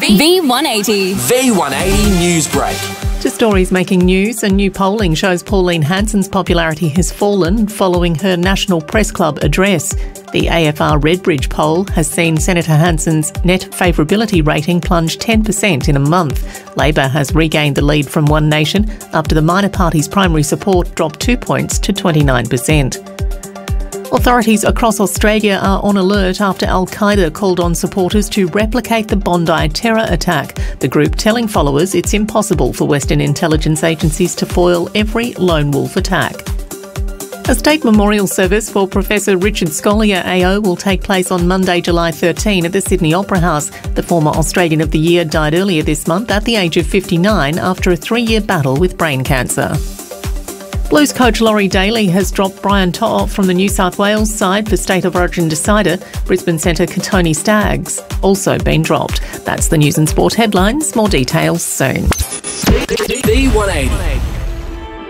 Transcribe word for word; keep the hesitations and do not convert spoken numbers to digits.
V one eighty. V one eighty News Break. To stories making news, a new polling shows Pauline Hanson's popularity has fallen following her National Press Club address. The A F R Redbridge poll has seen Senator Hanson's net favourability rating plunge ten percent in a month. Labor has regained the lead from One Nation after the minor party's primary support dropped two points to twenty-nine percent. Authorities across Australia are on alert after Al-Qaeda called on supporters to replicate the Bondi terror attack, the group telling followers it's impossible for Western intelligence agencies to foil every lone wolf attack. A state memorial service for Professor Richard Scolyer A O will take place on Monday, July thirteenth at the Sydney Opera House. The former Australian of the Year died earlier this month at the age of fifty-nine after a three-year battle with brain cancer. Blues coach Laurie Daly has dropped Brian To'o from the New South Wales side for State of Origin decider. Brisbane centre Katoni Staggs also been dropped. That's the news and sport headlines. More details soon. V one eighty.